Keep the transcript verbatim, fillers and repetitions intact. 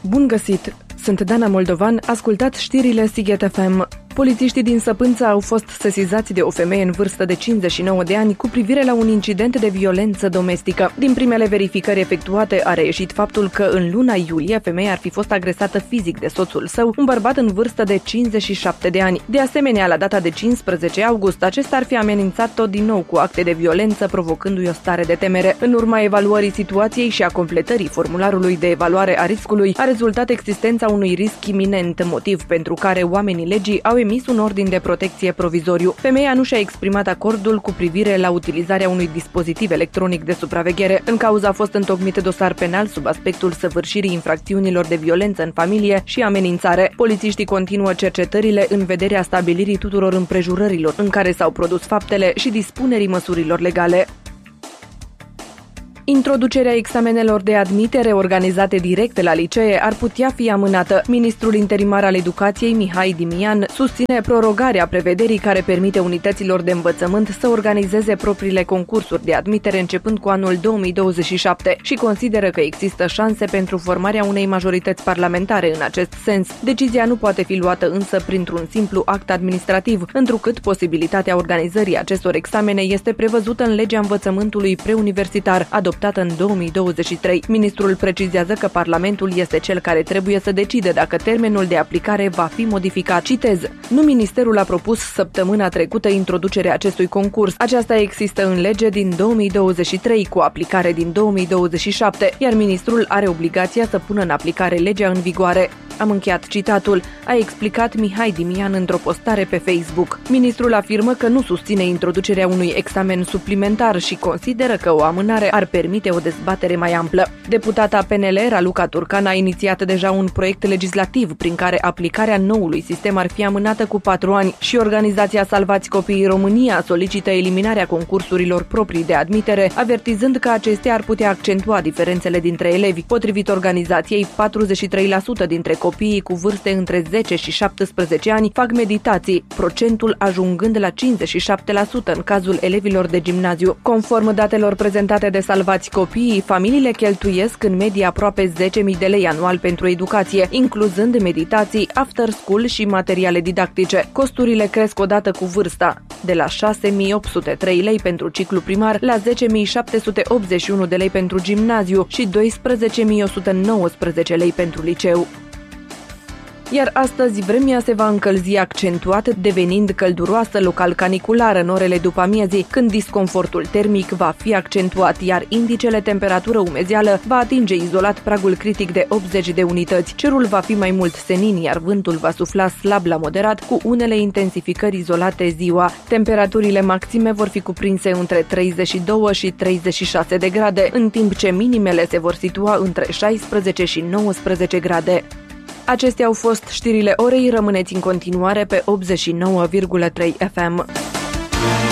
Bun găsit! Sunt Dana Moldovan, ascultați știrile Sighet F M. Polițiștii din Săpânța au fost sesizați de o femeie în vârstă de cincizeci și nouă de ani cu privire la un incident de violență domestică. Din primele verificări efectuate a reieșit faptul că în luna iulie femeia ar fi fost agresată fizic de soțul său, un bărbat în vârstă de cincizeci și șapte de ani. De asemenea, la data de cincisprezece august, acesta ar fi amenințat-o din nou cu acte de violență, provocându-i o stare de temere. În urma evaluării situației și a completării formularului de evaluare a riscului, a rezultat existența unui risc iminent, motiv pentru care oamenii legii au emis un ordin de protecție provizoriu. Femeia nu și-a exprimat acordul cu privire la utilizarea unui dispozitiv electronic de supraveghere. În cauză a fost întocmit dosar penal sub aspectul săvârșirii infracțiunilor de violență în familie și amenințare. Polițiștii continuă cercetările în vederea stabilirii tuturor împrejurărilor în care s-au produs faptele și dispunerii măsurilor legale. Introducerea examenelor de admitere organizate direct la licee ar putea fi amânată. Ministrul interimar al Educației, Mihai Dimian, susține prorogarea prevederii care permite unităților de învățământ să organizeze propriile concursuri de admitere începând cu anul două mii douăzeci și șapte și consideră că există șanse pentru formarea unei majorități parlamentare în acest sens. Decizia nu poate fi luată însă printr-un simplu act administrativ, întrucât posibilitatea organizării acestor examene este prevăzută în legea învățământului preuniversitar, adoptată în două mii douăzeci și trei. Ministrul precizează că Parlamentul este cel care trebuie să decide dacă termenul de aplicare va fi modificat. Citez: nu ministerul a propus săptămâna trecută introducerea acestui concurs. Aceasta există în lege din două mii douăzeci și trei cu aplicare din două mii douăzeci și șapte, iar ministrul are obligația să pună în aplicare legea în vigoare. Am încheiat citatul, a explicat Mihai Dimian într-o postare pe Facebook. Ministrul afirmă că nu susține introducerea unui examen suplimentar și consideră că o amânare ar permite o dezbatere mai amplă. Deputata P N L, Raluca Turcan, a inițiat deja un proiect legislativ prin care aplicarea noului sistem ar fi amânată cu patru ani și organizația Salvați Copiii România solicită eliminarea concursurilor proprii de admitere, avertizând că acestea ar putea accentua diferențele dintre elevi. Potrivit organizației, patruzeci și trei la sută dintre copiii cu vârste între zece și șaptesprezece ani fac meditații, procentul ajungând la cincizeci și șapte la sută în cazul elevilor de gimnaziu. Conform datelor prezentate de Salvați Copiii, familiile cheltuiesc în medie aproape zece mii de lei anual pentru educație, incluzând meditații, after school și materiale didactice. Costurile cresc odată cu vârsta, de la șase mii opt sute trei lei pentru ciclu primar la zece mii șapte sute optzeci și unu de lei pentru gimnaziu și doisprezece mii o sută nouăsprezece lei pentru liceu. Iar astăzi vremea se va încălzi accentuat, devenind călduroasă local caniculară în orele după amiezii, când disconfortul termic va fi accentuat, iar indicele temperatură-umezeală va atinge izolat pragul critic de optzeci de unități. Cerul va fi mai mult senin, iar vântul va sufla slab la moderat, cu unele intensificări izolate ziua. Temperaturile maxime vor fi cuprinse între treizeci și doi și treizeci și șase de grade, în timp ce minimele se vor situa între șaisprezece și nouăsprezece grade. Acestea au fost știrile orei, rămâneți în continuare pe optzeci și nouă virgulă trei F M.